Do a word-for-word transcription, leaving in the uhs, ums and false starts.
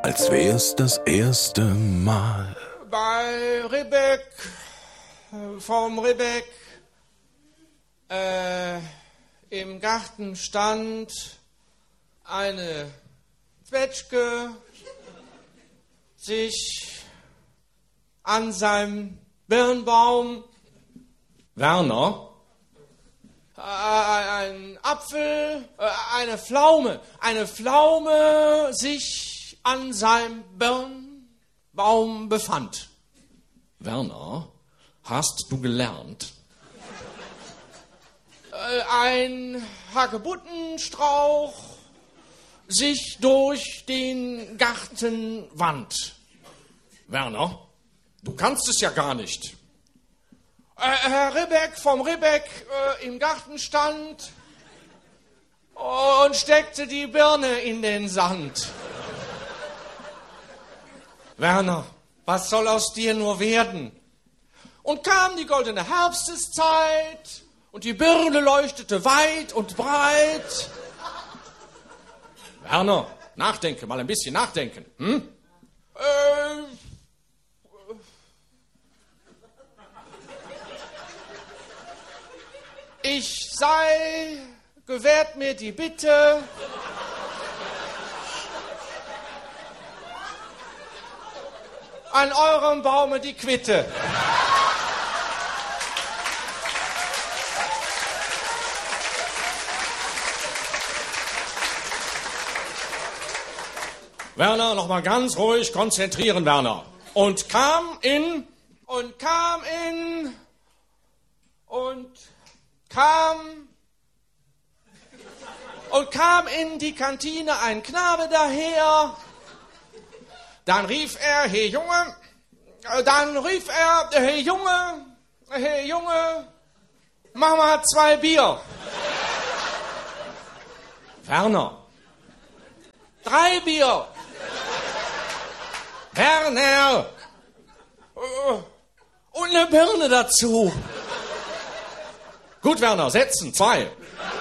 als wär's das erste Mal. Bei Ribbeck, vom Ribbeck, äh, im Garten stand eine Zwetschge, sich an seinem Birnbaum, Werner? äh, ein Apfel, äh, eine Pflaume, eine Pflaume sich an seinem Birnbaum befand. Werner, hast du gelernt? Äh, ein Hagebuttenstrauch sich durch den Garten wand. Werner, du kannst es ja gar nicht. Äh, Herr Ribbeck vom Ribbeck äh, im Garten stand und steckte die Birne in den Sand. Werner, was soll aus dir nur werden? Und kam die goldene Herbsteszeit und die Birne leuchtete weit und breit. Werner, nachdenke, mal ein bisschen nachdenken. Hm? Äh, ich sei, gewährt mir die Bitte, an eurem Baume die Quitte. Werner, noch mal ganz ruhig konzentrieren, Werner. Und kam in... Und kam in... Und kam... Und kam in die Kantine ein Knabe daher. Dann rief er, hey Junge... Dann rief er, hey Junge... Hey Junge... Mach mal zwei Bier. Werner. Drei Bier. Werner. Und eine Birne dazu. Gut, Werner, setzen. Zwei.